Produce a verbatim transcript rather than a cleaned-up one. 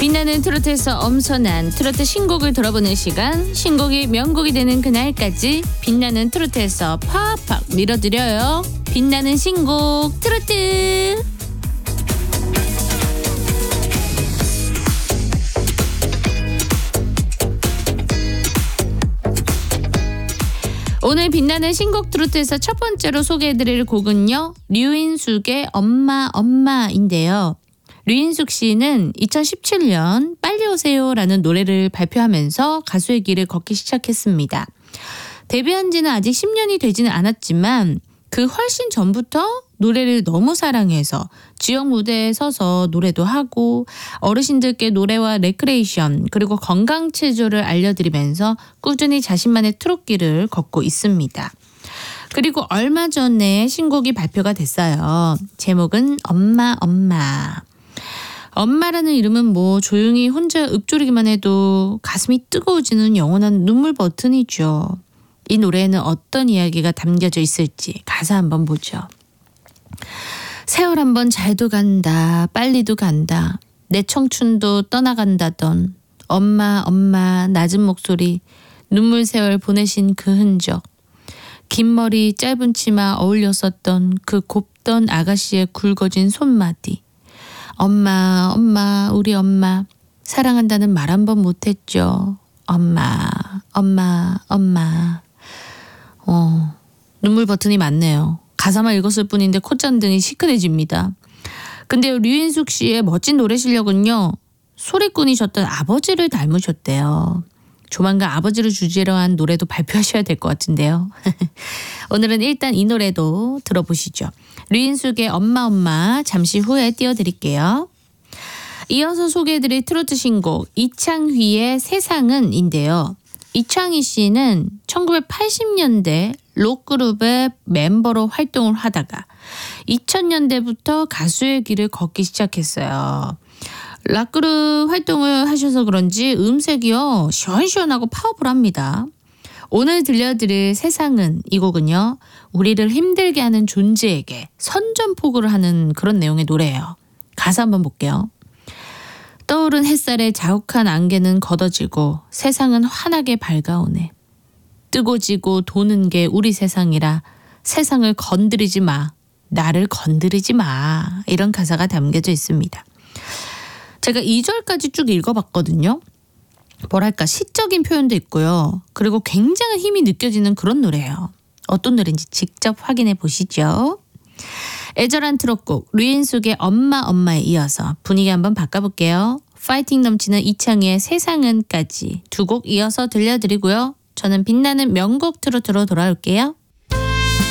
빛나는 트로트에서 엄선한 트로트 신곡을 들어보는 시간, 신곡이 명곡이 되는 그날까지 빛나는 트로트에서 팍팍 밀어드려요. 빛나는 신곡 트로트. 오늘 빛나는 신곡 트로트에서 첫 번째로 소개해드릴 곡은요, 류인숙의 엄마 엄마인데요. 류인숙 씨는 이천십칠 년 빨리 오세요라는 노래를 발표하면서 가수의 길을 걷기 시작했습니다. 데뷔한 지는 아직 십 년이 되지는 않았지만 그 훨씬 전부터 노래를 너무 사랑해서 지역 무대에 서서 노래도 하고 어르신들께 노래와 레크레이션 그리고 건강체조를 알려드리면서 꾸준히 자신만의 트롯길을 걷고 있습니다. 그리고 얼마 전에 신곡이 발표가 됐어요. 제목은 엄마 엄마. 엄마라는 이름은 뭐 조용히 혼자 읊조리기만 해도 가슴이 뜨거워지는 영원한 눈물 버튼이죠. 이 노래에는 어떤 이야기가 담겨져 있을지 가사 한번 보죠. 세월 한번 잘도 간다, 빨리도 간다. 내 청춘도 떠나간다던 엄마 엄마 낮은 목소리, 눈물 세월 보내신 그 흔적. 긴 머리 짧은 치마 어울렸었던 그 곱던 아가씨의 굵어진 손마디. 엄마 엄마 우리 엄마 사랑한다는 말 한 번 못했죠. 엄마 엄마 엄마. 어, 눈물 버튼이 많네요. 가사만 읽었을 뿐인데 콧잔등이 시큰해집니다. 근데 류인숙 씨의 멋진 노래 실력은요, 소리꾼이셨던 아버지를 닮으셨대요. 조만간 아버지를 주제로 한 노래도 발표하셔야 될 것 같은데요. 오늘은 일단 이 노래도 들어보시죠. 류인숙의 엄마 엄마 잠시 후에 띄워드릴게요. 이어서 소개해드릴 트로트 신곡 이창휘의 세상은인데요. 이창휘 씨는 천구백팔십 년대 록그룹의 멤버로 활동을 하다가 이천 년대부터 가수의 길을 걷기 시작했어요. 락그룹 활동을 하셔서 그런지 음색이요 시원시원하고 파워풀합니다. 오늘 들려드릴 세상은 이 곡은요, 우리를 힘들게 하는 존재에게 선전포고를 하는 그런 내용의 노래예요. 가사 한번 볼게요. 떠오른 햇살에 자욱한 안개는 걷어지고 세상은 환하게 밝아오네. 뜨고 지고 도는 게 우리 세상이라 세상을 건드리지 마, 나를 건드리지 마. 이런 가사가 담겨져 있습니다. 제가 이 절까지 쭉 읽어봤거든요. 뭐랄까 시적인 표현도 있고요. 그리고 굉장한 힘이 느껴지는 그런 노래예요. 어떤 노래인지 직접 확인해 보시죠. 애절한 트롯곡 류인숙의 엄마 엄마에 이어서 분위기 한번 바꿔볼게요. 파이팅 넘치는 이창희의 세상은까지 두 곡 이어서 들려드리고요. 저는 빛나는 명곡 트로트로 돌아올게요.